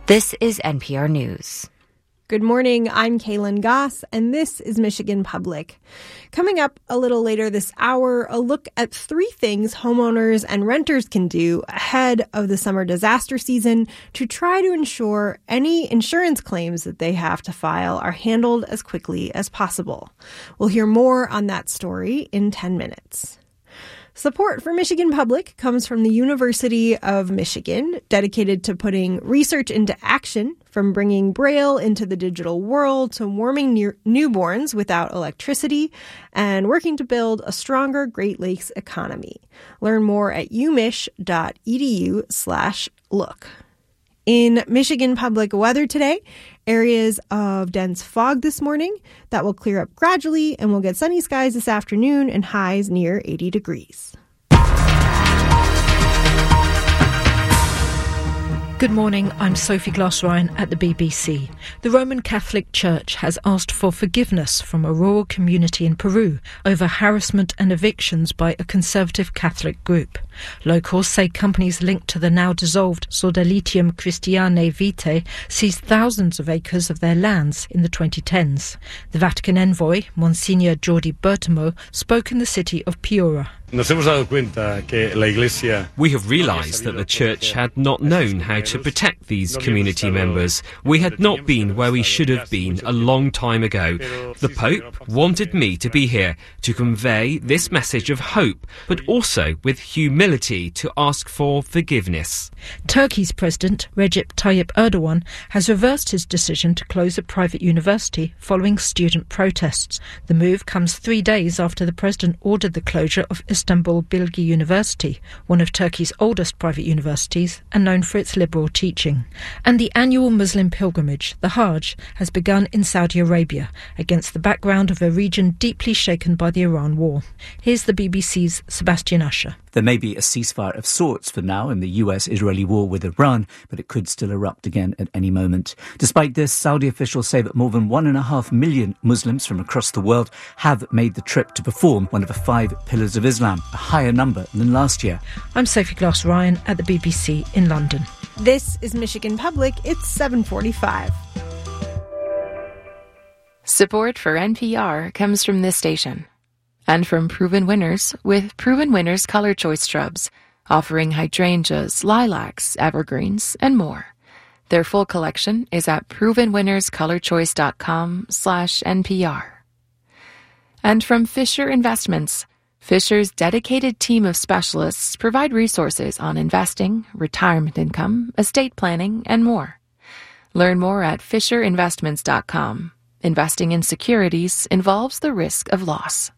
This is NPR News. Good morning, I'm Kaylin Goss, and this is Michigan Public. Coming up a little later this hour, a look at 3 things homeowners and renters can do ahead of the summer disaster season to try to ensure any insurance claims that they have to file are handled as quickly as possible. We'll hear more on that story in 10 minutes. Support for Michigan Public comes from the University of Michigan, dedicated to putting research into action, from bringing Braille into the digital world to warming newborns without electricity, and working to build a stronger Great Lakes economy. Learn more at umich.edu/look. In Michigan Public weather today, areas of dense fog this morning that will clear up gradually, and we'll get sunny skies this afternoon and highs near 80 degrees. Good morning, I'm Sophie Glass-Ryan at the BBC. The Roman Catholic Church has asked for forgiveness from a rural community in Peru over harassment and evictions by a conservative Catholic group. Locals say companies linked to the now dissolved Sodalitium Christianae Vitae seized thousands of acres of their lands in the 2010s. The Vatican envoy, Monsignor Jordi Bertamo, spoke in the city of Piura. We have realised that the Church had not known how to protect these community members. We had not been where we should have been a long time ago. The Pope wanted me to be here to convey this message of hope, but also with humility to ask for forgiveness. Turkey's President Recep Tayyip Erdogan has reversed his decision to close a private university following student protests. The move comes 3 days after the president ordered the closure of Istanbul Bilgi University, one of Turkey's oldest private universities and known for its liberal teaching. And the annual Muslim pilgrimage, the Hajj, has begun in Saudi Arabia against the background of a region deeply shaken by the Iran war. Here's the BBC's Sebastian Usher. There may be a ceasefire of sorts for now in the US-Israeli war with Iran, but it could still erupt again at any moment. Despite this, Saudi officials say that more than 1.5 million Muslims from across the world have made the trip to perform one of the 5 pillars of Islam, a higher number than last year. I'm Sophie Glass-Ryan at the BBC in London. This is Michigan Public. It's 7:45. Support for NPR comes from this station and from Proven Winners with Proven Winners Color Choice Shrubs, offering hydrangeas, lilacs, evergreens, and more. Their full collection is at provenwinnerscolorchoice.com/NPR. And from Fisher Investments, Fisher's dedicated team of specialists provide resources on investing, retirement income, estate planning, and more. Learn more at fisherinvestments.com. Investing in securities involves the risk of loss.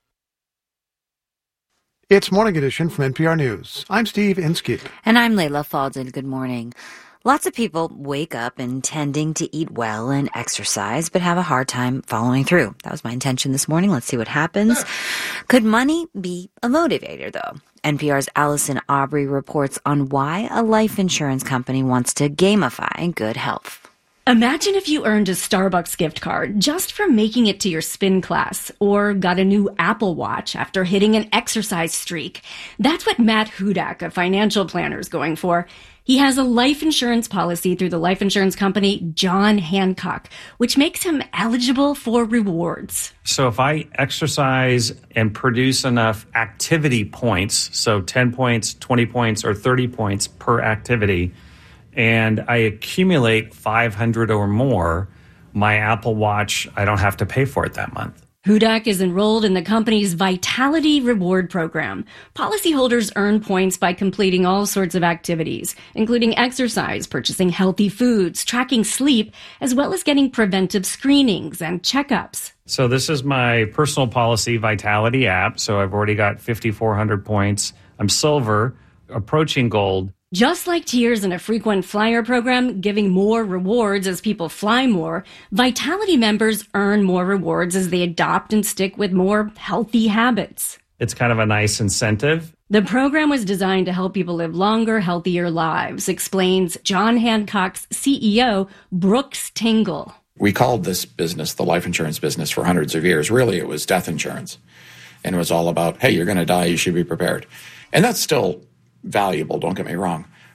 It's Morning Edition from NPR News. I'm Steve Inskeep. And I'm Layla Faldin. Good morning. Lots of people wake up intending to eat well and exercise, but have a hard time following through. That was my intention this morning. Let's see what happens. Could money be a motivator, though? NPR's Allison Aubrey reports on why a life insurance company wants to gamify good health. Imagine if you earned a Starbucks gift card just from making it to your spin class, or got a new Apple Watch after hitting an exercise streak. That's what Matt Hudak, a financial planner, is going for. He has a life insurance policy through the life insurance company John Hancock, which makes him eligible for rewards. So if I exercise and produce enough activity points, so 10 points, 20 points, or 30 points per activity, and I accumulate 500 or more, my Apple Watch, I don't have to pay for it that month. Hudak is enrolled in the company's Vitality Reward Program. Policyholders earn points by completing all sorts of activities, including exercise, purchasing healthy foods, tracking sleep, as well as getting preventive screenings and checkups. So this is my personal policy Vitality app. So I've already got 5,400 points. I'm silver, approaching gold. Just like tiers in a frequent flyer program, giving more rewards as people fly more, Vitality members earn more rewards as they adopt and stick with more healthy habits. It's kind of a nice incentive. The program was designed to help people live longer, healthier lives, explains John Hancock's CEO, Brooks Tingle. We called this business the life insurance business for hundreds of years. Really, it was death insurance. And it was all about, hey, you're going to die, you should be prepared. And that's still valuable, don't get me wrong.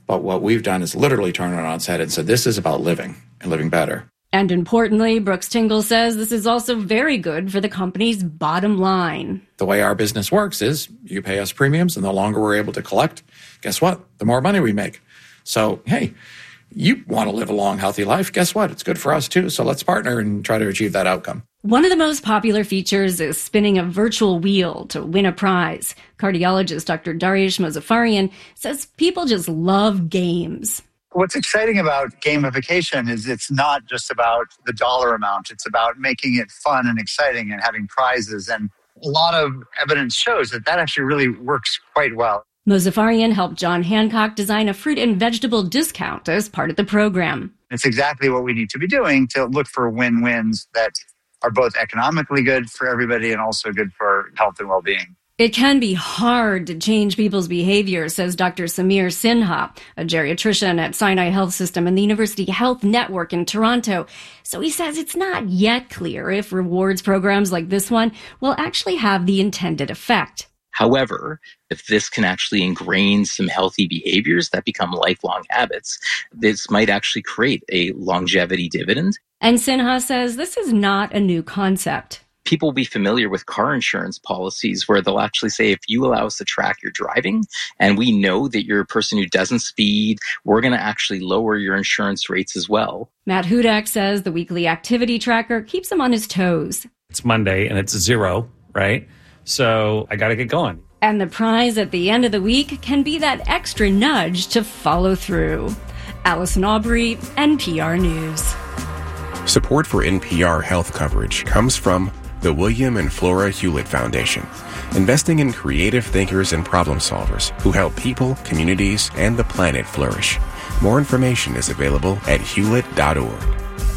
But what we've done is literally turn it on its head and said, this is about living and living better. And importantly, Brooks Tingle says this is also very good for the company's bottom line. The way our business works is you pay us premiums, and the longer we're able to collect, guess what? The more money we make. So, hey, you want to live a long, healthy life. Guess what? It's good for us, too. So let's partner and try to achieve that outcome. One of the most popular features is spinning a virtual wheel to win a prize. Cardiologist Dr. Dariush Mozaffarian says people just love games. What's exciting about gamification is it's not just about the dollar amount. It's about making it fun and exciting and having prizes. And a lot of evidence shows that actually really works quite well. Mozaffarian helped John Hancock design a fruit and vegetable discount as part of the program. It's exactly what we need to be doing to look for win-wins that are both economically good for everybody and also good for health and well-being. It can be hard to change people's behavior, says Dr. Samir Sinha, a geriatrician at Sinai Health System and the University Health Network in Toronto. So he says it's not yet clear if rewards programs like this one will actually have the intended effect. However, if this can actually ingrain some healthy behaviors that become lifelong habits, this might actually create a longevity dividend. And Sinha says this is not a new concept. People will be familiar with car insurance policies where they'll actually say, if you allow us to track your driving and we know that you're a person who doesn't speed, we're going to actually lower your insurance rates as well. Matt Hudak says the weekly activity tracker keeps him on his toes. It's Monday and it's 0, right? So I got to get going. And the prize at the end of the week can be that extra nudge to follow through. Allison Aubrey, NPR News. Support for NPR health coverage comes from the William and Flora Hewlett Foundation, investing in creative thinkers and problem solvers who help people, communities, and the planet flourish. More information is available at hewlett.org.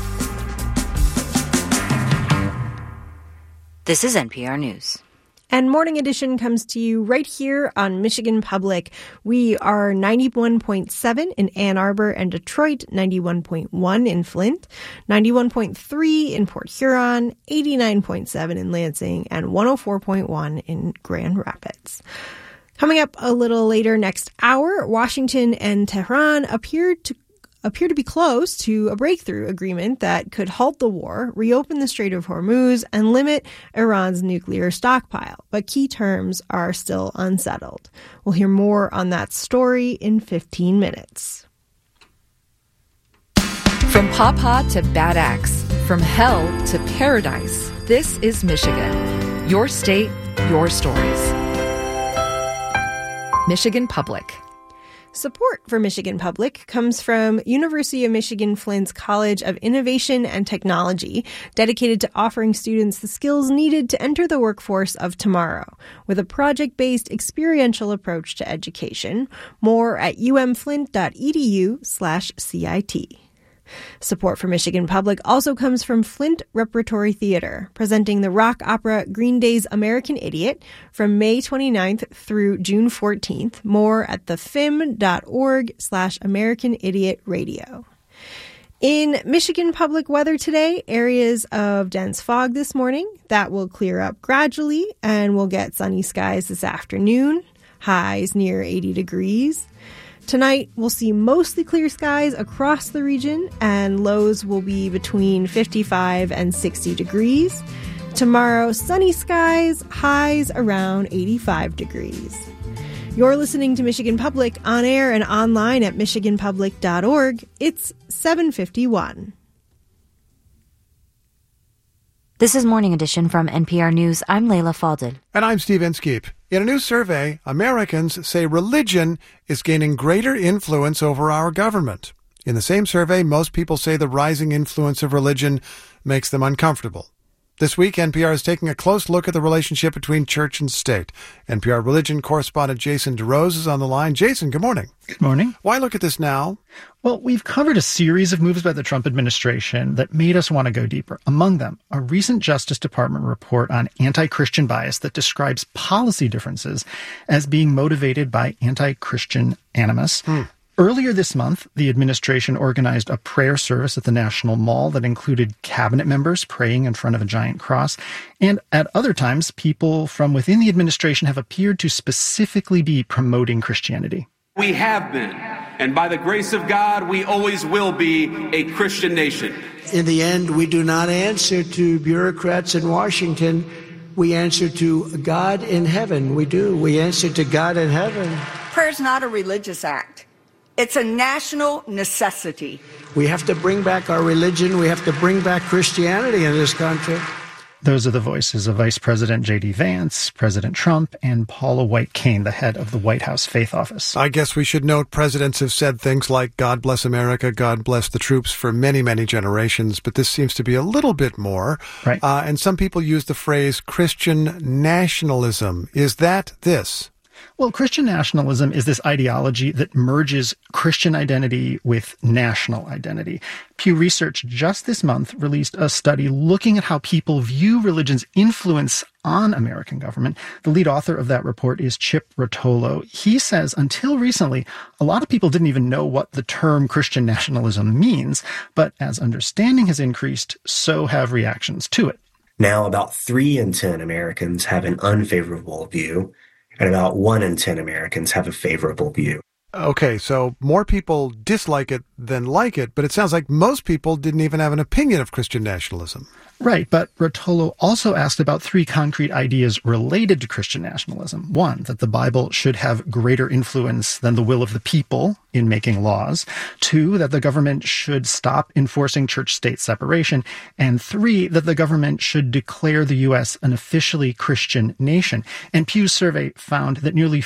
This is NPR News. And Morning Edition comes to you right here on Michigan Public. We are 91.7 in Ann Arbor and Detroit, 91.1 in Flint, 91.3 in Port Huron, 89.7 in Lansing, and 104.1 in Grand Rapids. Coming up a little later next hour, Washington and Tehran appear to be close to a breakthrough agreement that could halt the war, reopen the Strait of Hormuz, and limit Iran's nuclear stockpile. But key terms are still unsettled. We'll hear more on that story in 15 minutes. From Pawpaw to Bad Axe, from hell to paradise, this is Michigan. Your state, your stories. Michigan Public. Support for Michigan Public comes from University of Michigan Flint's College of Innovation and Technology, dedicated to offering students the skills needed to enter the workforce of tomorrow, with a project-based experiential approach to education. More at umflint.edu/CIT. Support for Michigan Public also comes from Flint Repertory Theater, presenting the rock opera Green Day's American Idiot from May 29th through June 14th. More at thefim.org/American Idiot Radio. In Michigan Public weather today, areas of dense fog this morning. That will clear up gradually, and we'll get sunny skies this afternoon. Highs near 80 degrees. Tonight, we'll see mostly clear skies across the region, and lows will be between 55 and 60 degrees. Tomorrow, sunny skies, highs around 85 degrees. You're listening to Michigan Public on air and online at michiganpublic.org. It's 7:51. This is Morning Edition from NPR News. I'm Leila Fadel. And I'm Steve Inskeep. In a new survey, Americans say religion is gaining greater influence over our government. In the same survey, most people say the rising influence of religion makes them uncomfortable. This week, NPR is taking a close look at the relationship between church and state. NPR religion correspondent Jason DeRose is on the line. Jason, good morning. Good morning. Why look at this now? Well, we've covered a series of moves by the Trump administration that made us want to go deeper. Among them, a recent Justice Department report on anti-Christian bias that describes policy differences as being motivated by anti-Christian animus. Earlier this month, the administration organized a prayer service at the National Mall that included cabinet members praying in front of a giant cross. And at other times, people from within the administration have appeared to specifically be promoting Christianity. We have been And by the grace of God, we always will be a Christian nation. In the end, we do not answer to bureaucrats in Washington. We answer to God in heaven. We do. We answer to God in heaven. Prayer is not a religious act. It's a national necessity. We have to bring back our religion. We have to bring back Christianity in this country. Those are the voices of Vice President J.D. Vance, President Trump, and Paula White-Cain, the head of the White House Faith Office. I guess we should note presidents have said things like, God bless America, God bless the troops for many, many generations, but this seems to be a little bit more. Right. And some people use the phrase Christian nationalism. Is that this? Well, Christian nationalism is this ideology that merges Christian identity with national identity. Pew Research just this month released a study looking at how people view religion's influence on American government. The lead author of that report is Chip Rotolo. He says until recently, a lot of people didn't even know what the term Christian nationalism means, but as understanding has increased, so have reactions to it. Now, about 3 in 10 Americans have an unfavorable view, and about 1 in 10 Americans have a favorable view. Okay, so more people dislike it than like it, but it sounds like most people didn't even have an opinion of Christian nationalism. Right, but Rotolo also asked about 3 concrete ideas related to Christian nationalism. 1, that the Bible should have greater influence than the will of the people in making laws. 2, that the government should stop enforcing church-state separation. And 3, that the government should declare the U.S. an officially Christian nation. And Pew's survey found that nearly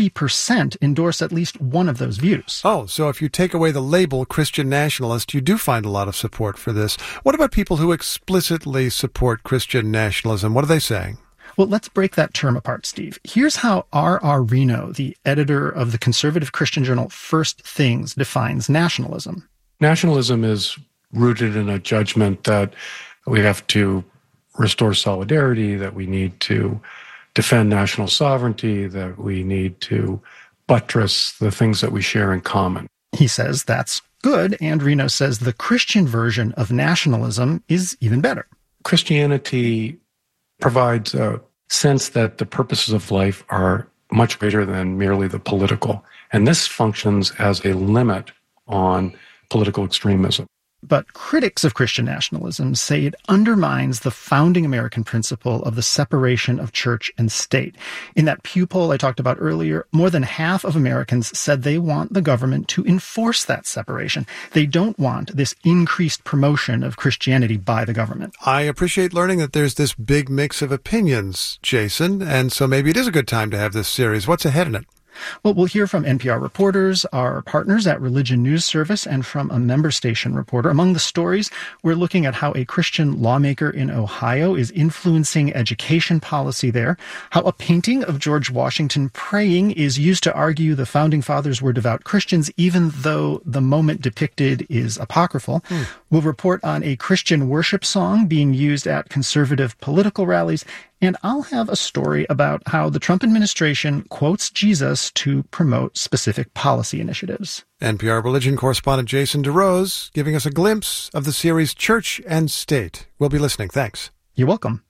40% endorse at least one of those views. Oh, so if you take away the label Christian nationalist, you do find a lot of support for this. What about people who explicitly support Christian nationalism? What are they saying? Well, let's break that term apart, Steve. Here's how R.R. Reno, the editor of the conservative Christian journal First Things, defines nationalism. Nationalism is rooted in a judgment that we have to restore solidarity, that we need to defend national sovereignty, that we need to buttress the things that we share in common. He says that's good, and Reno says the Christian version of nationalism is even better. Christianity provides a sense that the purposes of life are much greater than merely the political, and this functions as a limit on political extremism. But critics of Christian nationalism say it undermines the founding American principle of the separation of church and state. In that Pew poll I talked about earlier, more than half of Americans said they want the government to enforce that separation. They don't want this increased promotion of Christianity by the government. I appreciate learning that there's this big mix of opinions, Jason, and so maybe it is a good time to have this series. What's ahead in it? Well, we'll hear from NPR reporters, our partners at Religion News Service, and from a member station reporter. Among the stories, we're looking at how a Christian lawmaker in Ohio is influencing education policy there, how a painting of George Washington praying is used to argue the Founding Fathers were devout Christians, even though the moment depicted is apocryphal. We'll report on a Christian worship song being used at conservative political rallies, and I'll have a story about how the Trump administration quotes Jesus to promote specific policy initiatives. NPR religion correspondent Jason DeRose giving us a glimpse of the series Church and State. We'll be listening. Thanks. You're welcome.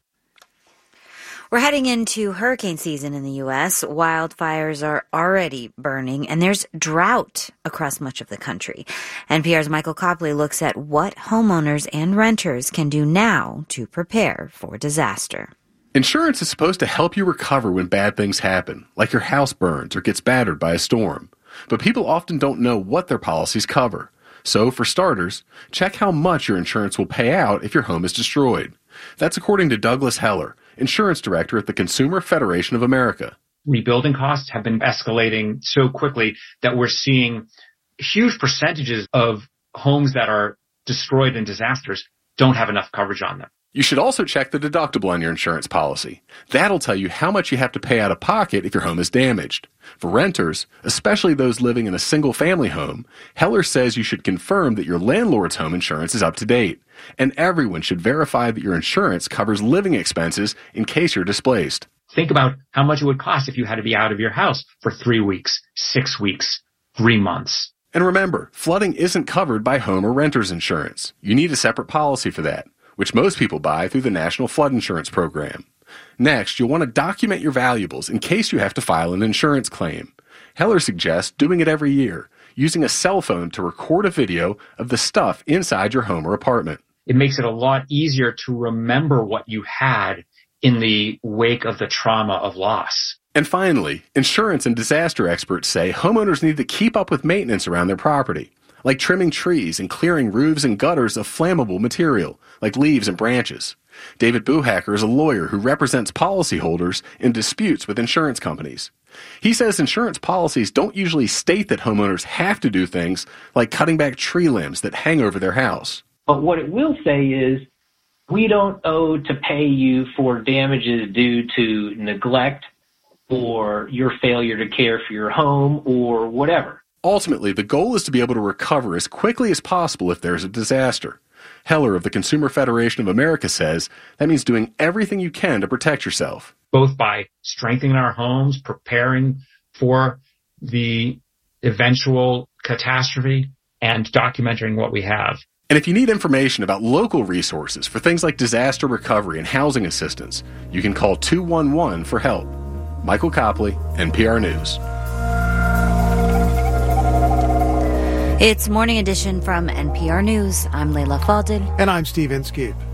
We're heading into hurricane season in the U.S. Wildfires are already burning, and there's drought across much of the country. NPR's Michael Copley looks at what homeowners and renters can do now to prepare for disaster. Insurance is supposed to help you recover when bad things happen, like your house burns or gets battered by a storm. But people often don't know what their policies cover. So, for starters, check how much your insurance will pay out if your home is destroyed. That's according to Douglas Heller, insurance director at the Consumer Federation of America. Rebuilding costs have been escalating so quickly that we're seeing huge percentages of homes that are destroyed in disasters don't have enough coverage on them. You should also check the deductible on your insurance policy. That'll tell you how much you have to pay out of pocket if your home is damaged. For renters, especially those living in a single-family home, Heller says you should confirm that your landlord's home insurance is up to date. And everyone should verify that your insurance covers living expenses in case you're displaced. Think about how much it would cost if you had to be out of your house for 3 weeks, 6 weeks, 3 months. And remember, flooding isn't covered by home or renter's insurance. You need a separate policy for that, which most people buy through the National Flood Insurance Program. Next, you'll want to document your valuables in case you have to file an insurance claim. Heller suggests doing it every year. using a cell phone to record a video of the stuff inside your home or apartment. It makes it a lot easier to remember what you had in the wake of the trauma of loss. And finally, insurance and disaster experts say homeowners need to keep up with maintenance around their property, like trimming trees and clearing roofs and gutters of flammable material, like leaves and branches. David Buhacker is a lawyer who represents policyholders in disputes with insurance companies. He says insurance policies don't usually state that homeowners have to do things like cutting back tree limbs that hang over their house. But what it will say is, we don't owe to pay you for damages due to neglect or your failure to care for your home or whatever. Ultimately, the goal is to be able to recover as quickly as possible if there's a disaster. Heller of the Consumer Federation of America says that means doing everything you can to protect yourself. Both by strengthening our homes, preparing for the eventual catastrophe, and documenting what we have. And if you need information about local resources for things like disaster recovery and housing assistance, you can call 211 for help. Michael Copley, NPR News. It's Morning Edition from NPR News. I'm Leila Fadel. And I'm Steve Inskeep.